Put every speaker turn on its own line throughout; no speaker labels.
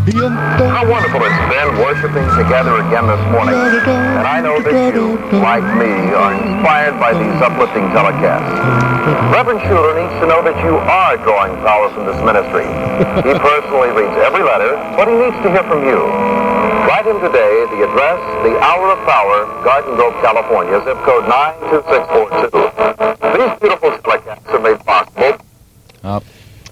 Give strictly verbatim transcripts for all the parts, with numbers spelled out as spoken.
How wonderful it's been worshiping together again this morning. And I know that you, like me, are inspired by these uplifting telecasts. Reverend Schuler needs to know that you are drawing power from this ministry. He personally reads every letter, but he needs to hear from you. Write him today. The address, the Hour of Power, Garden Grove, California, zip code nine two six four two. These beautiful telecasts are made possible.
Up.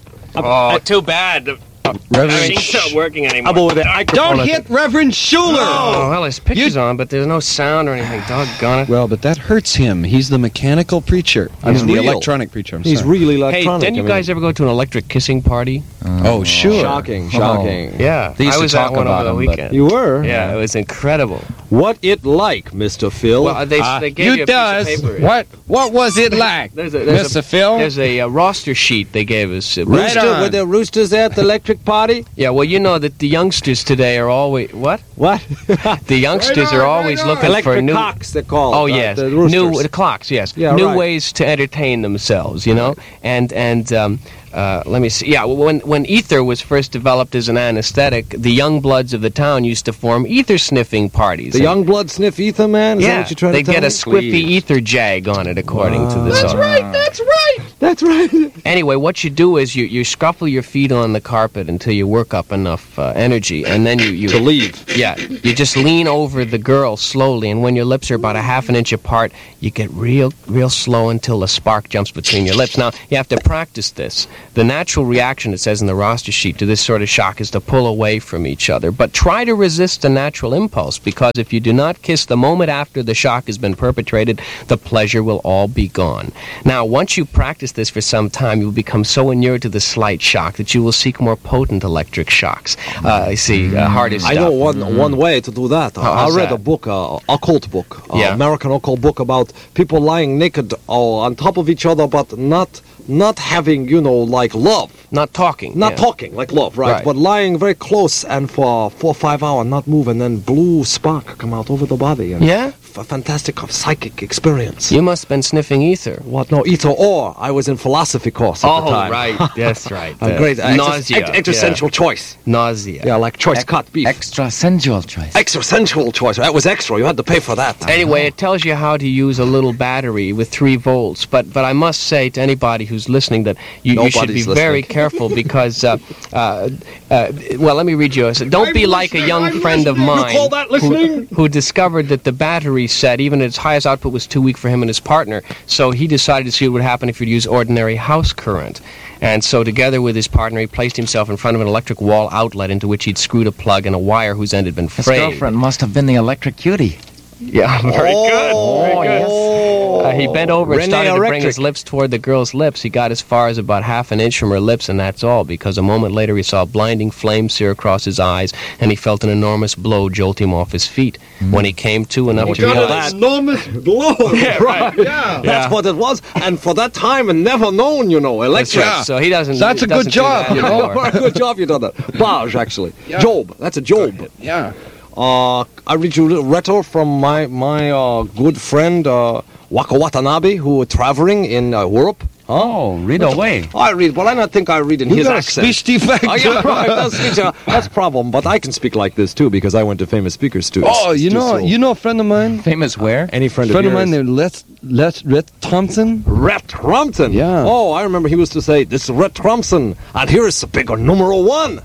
Oh, too bad. The machine's not working anymore.
Don't hit Reverend Schuler!
Oh, well, his picture's on, but there's no sound or anything. Doggone it.
Well, but that hurts him. He's the mechanical preacher. I
He's
mean, the
real.
electronic preacher. I'm
He's
sorry.
really
Hey,
electronic.
didn't you
I mean,
guys ever go to an electric kissing party?
Oh, sure.
Shocking, shocking.
Yeah,
They used
I
to
was
talk
at one
about
over the
them, but-
weekend.
You were?
Yeah, it was incredible.
What it like, Mister Phil?
Well, they, they gave you,
You
a
does.
piece of paper.
What? What was it like,
There's a, there's
Mister
a,
Phil?
There's a uh, roster sheet they gave us. Uh,
Right
Rooster,
on.
were there roosters at the electric party?
Yeah, well, you know that the youngsters today are always... What?
What?
The youngsters are always looking for
Electric
new...
cocks, they're called.
Oh,
uh,
yes.
the roosters.
New the clocks, yes.
Yeah,
New
right.
ways to entertain themselves, you know? And, and um, uh, let me see. Yeah, when, when ether was first developed as an anesthetic, the young bloods of the town used to form ether sniffing parties.
The
And-
young blood sniff ether, man? Is
yeah,
that what you're trying
they
to tell
get a
me?
squiffy ether jag on it, according to the
That's
song.
right, that's right! That's right!
Anyway, what you do is you, you scuffle your feet on the carpet until you work up enough uh, energy, and then you... you
To leave.
Yeah, you just lean over the girl slowly, and when your lips are about a half an inch apart, you get real, real slow until the spark jumps between your lips. Now, you have to practice this. The natural reaction, it says in the roster sheet, to this sort of shock is to pull away from each other. But try to resist the natural impulse, because if you do not kiss the moment after the shock has been perpetrated, the pleasure will all be gone. Now, once you practice this for some time, you will become so inured to the slight shock that you will seek more potent electric shocks. Uh, I see, uh, hardest
I
stuff.
know one one way to do that.
How-
I
how's
read
that?
a book, uh, occult book, uh,
Yeah.
American occult book about people lying naked uh, on top of each other, but not not having, you know, like love.
Not talking.
Not
yeah.
talking like love, right?
Right.
But lying very close and for four or five hours, not move, and then blue spark come out over the body. And
Yeah?
a fantastic psychic experience.
You must have been sniffing ether.
What? No, either or. I was in philosophy course at the time.
right. That's right.
A
Uh,
great ex-
nausea.
ex- existential choice.
Yeah. Nausea.
Yeah, like choice cut beef.
Extra sensual choice.
Existential choice. That was extra. You had to pay for that.
Anyway, it tells you how to use a little battery with three volts. But but I must say to anybody who's listening that you, you should be
Nobody's
very
listening.
careful because, uh, uh, uh, well, let me read you. So don't be like a young friend of mine
call that listening?
Who, who discovered that the battery set, even at its highest output, was too weak for him and his partner. So he decided to see what would happen if you'd use ordinary house current. And so together with his partner, he placed himself in front of an electric wall outlet into which he'd screwed a plug and a wire whose end had been
His
frayed.
girlfriend must have been the electric cutie.
Yeah, very good. Very good. Uh, he bent over and
Renee
started to bring
Electric.
his lips toward the girl's lips. He got as far as about half an inch from her lips, and that's all, because a moment later he saw a blinding flame sear across his eyes, and he felt an enormous blow jolt him off his feet. When he came to enough to realize...
enormous blow.
Yeah, right.
Yeah. That's what it was. And for that time, and never known, you know,
That's
electric.
right. So he doesn't...
That's
he
a good
doesn't do
job,
that
you know.
anymore.
Good job you done that. Baj, actually. Job. That's a Job.
Yeah.
Uh, I read you a little letter from my my uh, good friend uh, Waka Watanabe, who were traveling in uh, Europe.
Oh, read away.
I read. Well, I don't think I read in
You
his
got a
accent.
speech defect.
Oh, yeah, right. That's, speech, uh, that's a problem. But I can speak like this too because I went to famous speakers too.
Oh, you know, you know a friend of mine?
Famous where?
any friend,
friend
of
of
yours?
mine named Les, Les, Rhett Thompson.
Rhett Thompson.
Yeah.
Oh, I remember he used to say, "This is Rhett Thompson, and here is the bigger numero one."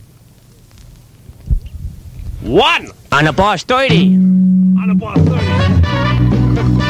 One
On the boss thirty.
on the boss thirty.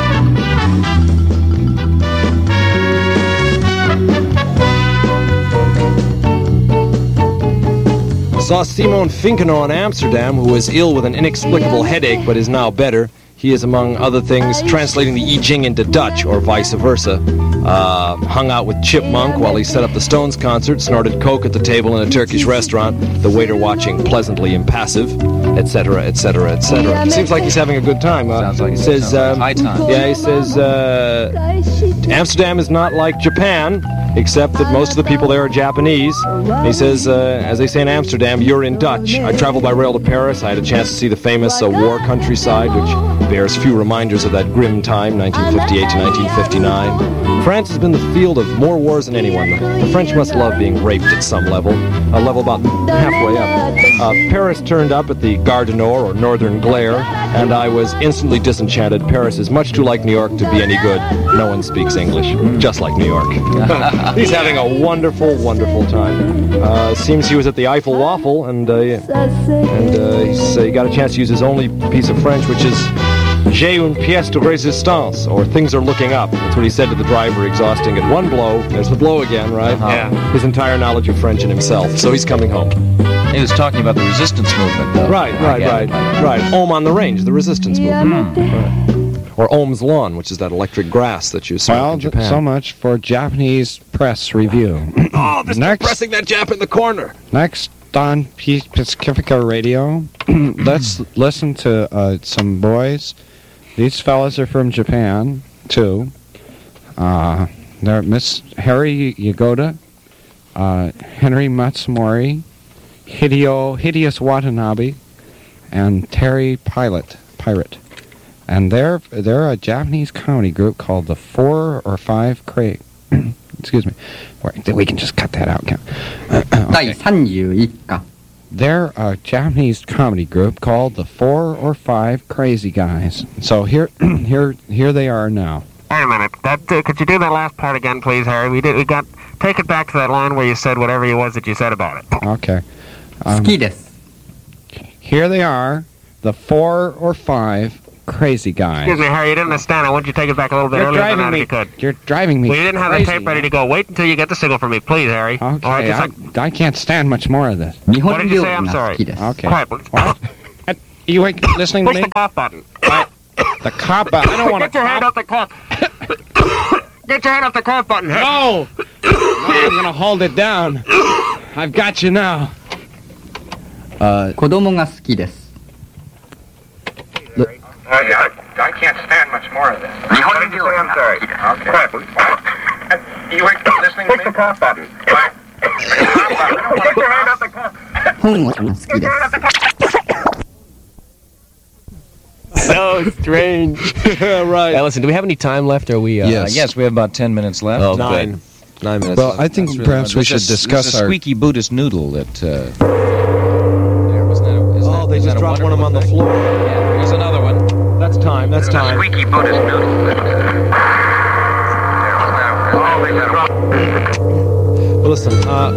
Saw Simon Finkenau in Amsterdam, who was ill with an inexplicable headache but is now better. He is, among other things, translating the I Ching into Dutch, or vice versa. Uh, hung out with Chipmunk while he set up the Stones concert, snorted coke at the table in a Turkish restaurant, the waiter watching pleasantly impassive, et cetera, et cetera, et cetera. Seems like he's having a good time. Uh,
Sounds like
he
it.
says,
Sounds like
um,
high time.
yeah, he says, uh, Amsterdam is not like Japan. except that most of the people there are Japanese. He says, uh, as they say in Amsterdam, you're in Dutch. I traveled by rail to Paris. I had a chance to see the famous uh, war countryside, which bears few reminders of that grim time, nineteen fifty-eight to nineteen fifty-nine. France has been the field of more wars than anyone. The, the French must love being raped at some level, a level about halfway up. Uh, Paris turned up at the Gare du Nord, or Northern Glare, and I was instantly disenchanted. Paris is much too like New York to be any good. No one speaks English, just like New York. He's having a wonderful, wonderful time. Uh, seems he was at the Eiffel Waffle, and, uh, and uh, he's, uh, he got a chance to use his only piece of French, which is J'ai une pièce de résistance, or things are looking up. That's what he said to the driver, exhausting at one blow. There's the blow again, right?
Uh-huh.
Yeah. His entire knowledge of French and himself. So he's coming home.
He was talking about the resistance movement, though.
Right, right, right, right. Ohm on the range, the resistance movement. Mm. Right. Or Ohm's lawn, which is that electric grass that you saw
well,
in Japan.
So much for Japanese press review.
Oh, Mister Next, pressing that Jap in the corner.
Next on P- Pacifica Radio, let's listen to uh, some boys. These fellas are from Japan, too. Uh, they're Miss Harry Yagoda, uh, Henry Matsumori, Hideo, Hideous Watanabe, and Terry Pilot, Pirate. And they're they're a Japanese comedy group called the Four or Five Craig. Excuse me. We can just cut that out. Okay. They're a Japanese comedy group called the Four or Five Crazy Guys. So here, here, here they are now.
Wait a minute. That uh, could you do that last part again, please, Harry? We did. We got. Take it back to that line where you said whatever it was that you said about it.
Okay. Um, here they are, the Four or Five Crazy Guys.
Excuse me, Harry. You didn't understand. I want you to take it back a little bit
You're
earlier than
driving
that
me.
if you could.
You're driving me.
Well, you didn't have
crazy,
the tape ready to go. Wait until you get the signal from me, please, Harry.
Okay.
All right, just
I,
like,
I can't stand much more of this.
what did you say? I'm sorry.
Okay.
Quiet, please.
What? You ain't listening to
Push
me?
the cough button.
The cop button. I don't want to.
Get your hand off the cough. Get your hand off the cough button. Harry.
No. No, I'm gonna hold it down. I've got you now. Uh.
子供が好きです。
Uh, I, I can't stand much more of this. What did you say? I'm sorry. Okay. Quiet, please. Uh, you ain't listening to me? Push the cough button. Quiet. Get your hand off the cough.
本が好きです。
So strange.
Right.
Hey, listen, do we have any time left? Or are we? Uh,
Yes. yes, we have about ten minutes left.
Oh,
Nine.
good.
Nine minutes.
Well, I think
That's really
perhaps
hard.
we
There's
should
a-
discuss
there's a
our.
squeaky Buddhist noodle that. Uh, there, wasn't that a, is
Oh,
that,
they
is
just
that a
dropped one of them on the
wonderful
floor.
thing? Yeah, here's another one.
That's time. That's time.
Squeaky Buddhist noodle. Oh, they just dropped.
Listen, uh,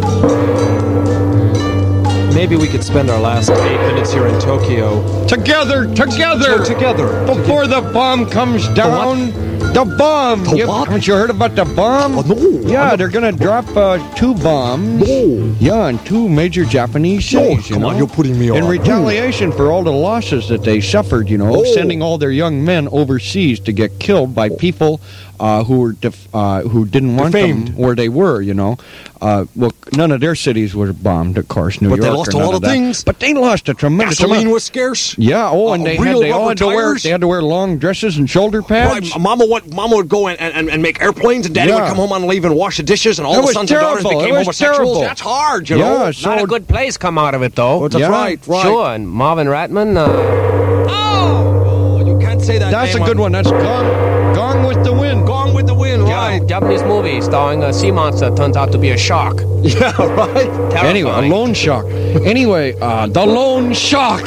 maybe we could spend our last eight minutes here in Tokyo
Together, together,
together.
before the bomb comes down. The bomb.
The
you,
what?
Haven't you heard about the bomb?
Oh, no.
Yeah, they're gonna drop uh, two bombs.
No.
Yeah, in two major Japanese
No,
cities. you
come
know?
on, you're putting me
In
on.
retaliation for all the losses that they suffered, you know,
Oh.
sending all their young men overseas to get killed by people uh, who were def- uh, who didn't want
Defamed.
them where they were. You know, uh, well, none of their cities were bombed, of course. New
But
York
they
or
lost a
none
lot of
that.
things.
But they lost a tremendous
Gasoline
amount.
was scarce.
Yeah. Oh, and
Uh,
they
real
had they all
rubber
had to wear
tires.
they had to wear long dresses and shoulder pads.
Right, Mama went. Mama would go and, and, and make airplanes, and Daddy
Yeah.
would come home on leave and wash the dishes, and all
That
the
was
sons and daughters
terrible.
became
It was
homosexuals.
terrible.
That's hard, you
Yeah,
know.
so-
Not a good plays come out of it, though.
Oh, that's
Yeah.
right, right.
Sure, and Marvin Ratman. Uh,
Oh, you can't say that.
That's a
name
good
on-
one. That's Gone, Gone with the Wind.
Gone with the Wind, right?
Jap- Japanese movie starring a sea monster turns out to be a shark.
Yeah, right.
Terrifying.
Anyway, a loan shark. Anyway, uh, the loan shark.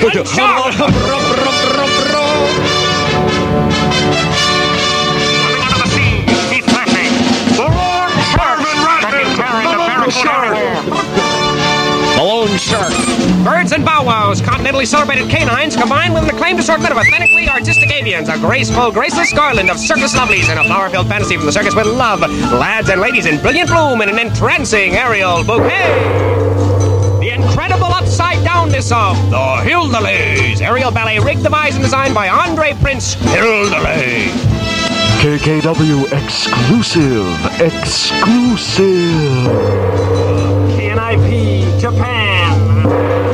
Under the sea, he's flashing. The Lord Marvin Ratman carrying the barracuda everywhere.
The loan shark.
Birds and bow wows, continentally celebrated canines, combined with an acclaimed assortment of authentically artistic avians, a graceful, graceless garland of circus lovelies, and a flower-filled fantasy from the circus with love, lads and ladies in brilliant bloom, and an entrancing aerial bouquet. The incredible upside-downness of the Hildelays, aerial ballet rigged, devised, and designed by Andre Prince Hildelay.
K K W exclusive, exclusive.
K N I P, Japan.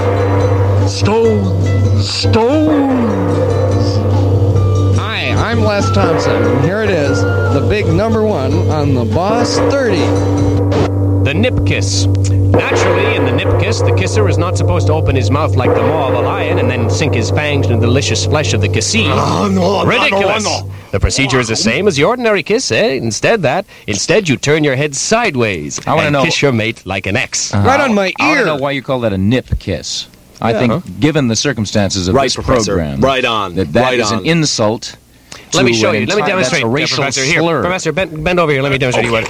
Stones, stones.
Hi, I'm Les Thompson. And here it is, the big number one on the Boss thirty.
The nip kiss. Naturally, in the nip kiss, the kisser is not supposed to open his mouth like the maw of a lion and then sink his fangs in the delicious flesh of the kissee.
Oh, no,
Ridiculous.
No, no, no.
The procedure is the same as the ordinary kiss, eh? Instead that, instead you turn your head sideways
I wanna
and
know-
kiss your mate like an X.
Right on my
I want
ear.
to know why you call that a nip kiss. I
Yeah.
think, given the circumstances of
Right,
this
Professor.
program,
Right on.
that that
Right
is
on.
an insult.
Let me
to
show
an
you. Let me
entire-
demonstrate,
That's a
uh,
racial
Professor. Here,
slur.
Professor, bend, bend over here. Let me demonstrate you what.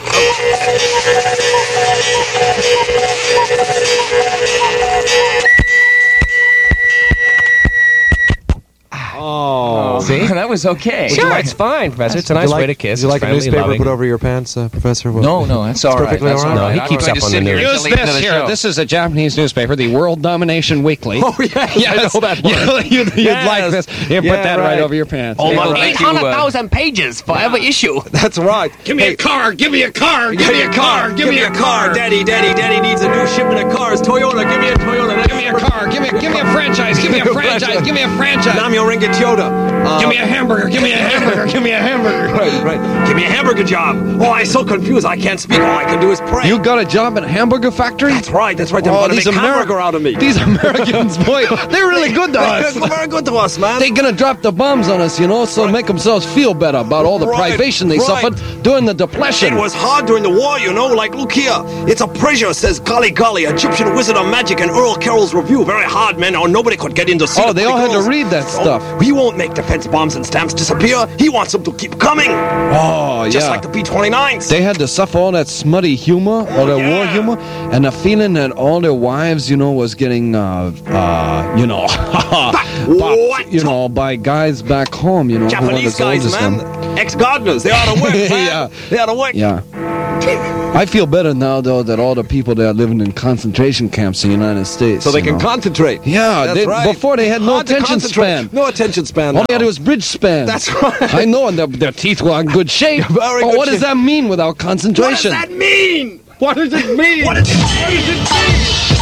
Oh.
See?
that was okay.
Sure, it's fine, Professor. It's a nice
Would you
way
like-
to kiss.
Would you like
It's
a
friendly,
newspaper
loving.
put over your pants, uh, Professor? What-
No, no, that's all right.
perfectly
That's
all right.
all
No, he
I'm
keeps
going
up
to
on
sit
the
here
news.
until
Use
the end of
this
the
here.
show.
This is a Japanese newspaper, the World Domination Weekly.
Oh, yeah.
Yes.
I know that
You-
one.
you'd you'd
Yes.
like this. You put
Yeah,
that right.
right.
over your pants.
Oh,
Yeah.
my-
eight hundred thousand pages for every issue.
That's right.
Give me a car. Give me a car. Give me a car. Give me a car.
Daddy, Daddy, Daddy needs a new shipment of cars. Toyota, give me a Toyota.
Give me a car. Give me give me a franchise. Give me a franchise. Give me a franchise.
Namio Ringa Toyota. Uh,
Give me a hamburger. Give me a hamburger. Give me a hamburger.
Right, right. Give me a hamburger job. Oh, I'm so confused. I can't speak. All I can do is pray.
You got a job at a hamburger factory?
That's right. That's right. They're
Oh,
going to
these
make
Ameri-
hamburger out of me.
These Americans, boy, they're really good to us.
They're very good to us, man.
They're gonna drop the bombs on us, you know, so make themselves feel better about all the
Right,
privation they
right.
suffered during the depression.
It was hard during the war, you know. Like, look here. It's a pleasure, says Golly Golly, Egyptian Wizard of Magic and Earl Carroll's review. Very hard, man. Or nobody could get in to see
Oh,
the
they
pretty
all had to
girls.
read that stuff.
Oh, he won't make defense bombs and stamps disappear. He wants them to keep coming.
Oh,
Just
yeah.
like the B twenty-nines.
They had to suffer all that smutty humor, all that war
yeah.
humor, and the feeling that all their wives, you know, was getting, uh, uh, you know,
What?
you know, by guys back home, you know, who wanted
Japanese
to
guys,
oldest
man.
them.
Ex-gardeners. They ought to work, man.
Yeah.
They ought to work.
Yeah. I feel better now, though, that all the people that are living in concentration camps in the United States.
So they
you
can
know.
concentrate.
Yeah,
That's
they,
right.
before they had no
Hard to
attention
concentrate.
span.
No attention span.
All they had
now.
was bridge span.
That's right.
I know, and their, their teeth were in good shape.
Very
but
good
what does
shape.
that mean without
What does
concentration?
that mean?
What does it mean?
What does it mean?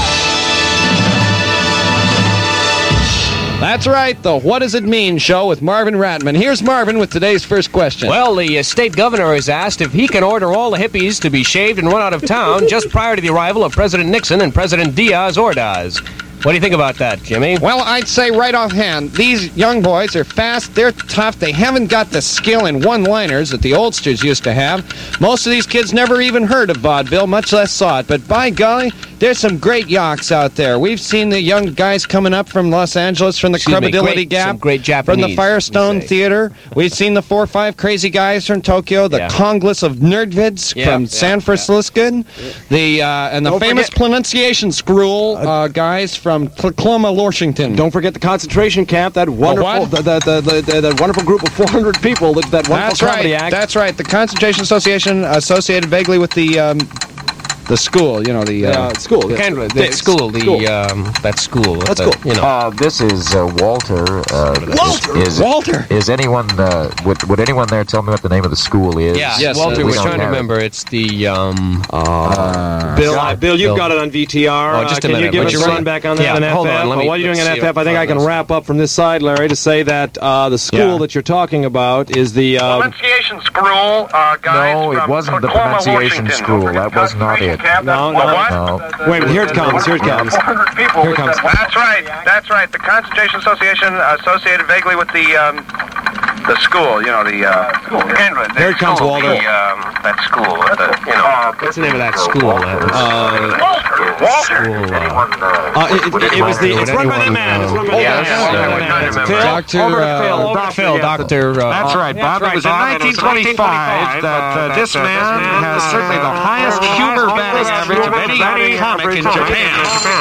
That's right, the What Does It Mean show with Marvin Ratman. Here's Marvin with today's first question.
Well, the uh, state governor is asked if he can order all the hippies to be shaved and run out of town just prior to the arrival of President Nixon and President Diaz Ordaz. What do you think about that, Jimmy?
Well, I'd say right offhand, these young boys are fast, they're tough, they haven't got the skill in one-liners that the oldsters used to have. Most of these kids never even heard of vaudeville, much less saw it. But by golly, there's some great yaks out there. We've seen the young guys coming up from Los Angeles, from the
Excuse me,
Credibility
great-
Gap,
some great
from
Japanese,
the Firestone
you say.
Theater. We've seen the four or five crazy guys from Tokyo, the
Yeah.
Congress of Nerdvids
Yeah,
from
yeah,
San Francisco, the uh, and the
Don't
famous
forget-
pronunciation school uh, guys from Tacoma, Washington.
Don't forget the concentration camp. That wonderful,
what?
the, the, the, the, that wonderful group of four hundred people. That, that wonderful
That's right.
comedy act.
That's right. The Concentration Association associated vaguely with the um, the school. You know the. Uh,
uh, school. yeah.
Kind of,
The
that school, the,
school.
um, that school.
That's
the,
cool.
You know.
Uh, this is uh, Walter. Uh,
Walter?
Is,
Walter.
Is anyone? Uh, would Would anyone there tell me what the name of the school is?
yeah,
yes,
Walter,
uh,
we're
we don't
trying to
have it.
remember. It's the, um...
uh,
Bill, uh, Bill, you've
Bill.
got it on V T R.
Oh, just a
uh, can
minute.
you give
Would
us
you
a
run-
run back on that
Yeah,
in F M?
hold on, let me-
Well, while you're doing an
let's
F
see
F, I think I can
if-
wrap up from this side, Larry, to say that uh, the school
Yeah.
that you're talking about is the. Uh,
Pronunciation school, uh, guys.
No, it
from
wasn't the
Tacoma,
pronunciation
Washington.
school.
Don't forget
That was
the
not
concentration
it.
camp.
No,
Well,
no,
what?
no.
Wait, here it comes. Here it comes.
four hundred people.
Here it comes.
That's right. That's right. The Concentration Association associated vaguely with the um, the school. You know the uh, school.
Here it comes, Walter.
The, um, that school. The, you know.
What's the name of that school? That was,
Uh, Walter.
school, uh,
Uh, it, it, it was the. It's run by that
anyone,
man. It's
uh,
run by
Yeah,
that
yeah,
man.
yeah,
It's
yeah,
Phil.
yeah, yeah.
Doctor,
Over to
uh,
Phil.
Over to Phil, Doctor Uh,
That's right, Bob. It was in nineteen twenty-five that uh, this man has certainly the highest humor batting average of any comic in Japan.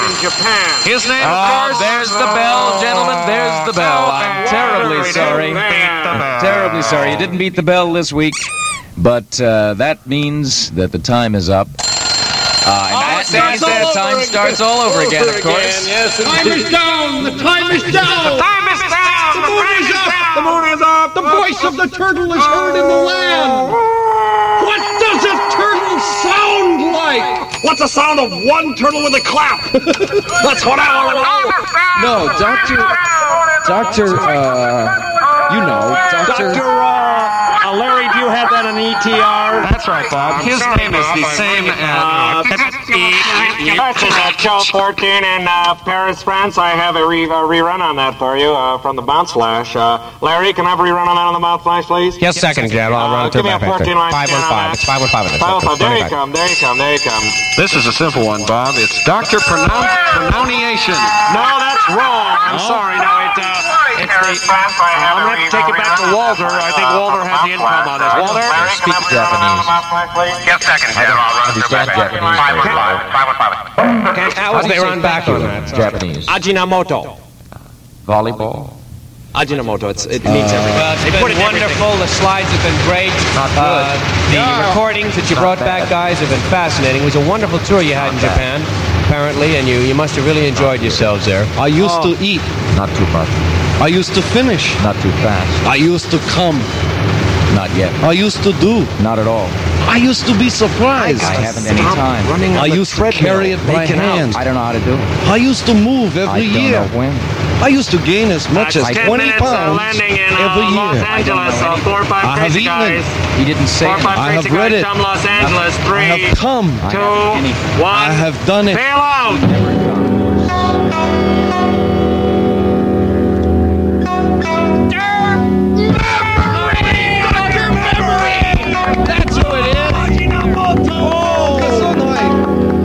His name, of
Ah,
course,
there's the bell, gentlemen. There's the bell. I'm terribly sorry. I'm terribly sorry. You didn't beat the bell this week, but uh, that means that the time is up. Uh, and that means that time starts all over again, of course.
time is down. The time is down.
time is down.
The moon is up. The moon is up. The voice of the turtle is heard in the land. What does a turtle sound like?
What's the sound of one turtle with a clap? That's what I want to know.
No, Doctor Doctor Uh, You know, Doctor
Doctor Uh, Larry, do you have that on E T R? That's right, Bob. His name is the same as... Question at show fourteen in uh, Paris, France. I have a, re- a rerun on that for you uh, from the Bounce Flash. Uh, Larry, can I have a rerun on that on the Bounce Flash, please?
Yes, second, Jab. I'll run
Uh,
it to
give me a
back
fourteen line
five one five. It's five one five.
Five one five. There you come, there you come, there you come. This is a simple one, Bob. It's Doctor Pronoun- Pronunciation. No, that's wrong. I'm sorry. No, it, uh, it's the, uh, I'm going to have to take it back to Walter. I think Walter has the income on this. Walter?
Speak Japanese.
Yes, second,
I don't understand Japanese.
Five one five. Five one five.
Okay, how was they run back on that?
Japanese.
Ajinomoto.
Volleyball.
Ajinomoto. It's, it means everything.
Well, it's
They
been
put it in
wonderful. The slides have been great.
Not
Uh,
good.
the recordings that you
Not
brought
bad.
back, guys, have been fascinating. It was a wonderful tour you had in
Not bad.
Japan, apparently, and you, you must have really enjoyed yourselves there.
I used
Oh.
to eat.
Not too much.
I used to finish.
Not too fast.
I used to come.
Not yet.
I used to do.
Not at all.
I used to be surprised.
I haven't any time.
Running
I used to carry it by hand.
I don't know how to do it.
I used to move every
I don't
year.
know when.
I used to gain as much as
Ten
twenty
minutes, uh,
pounds
landing in uh,
every
Los
year.
Angeles. Uh, four or five
I have
crazy
eaten
guys.
it.
He didn't say
Four or five
I
crazy
have read
guys
it.
from Los Angeles. Three,
I have come.
two, one.
I have done it.
Bail out.
Never done.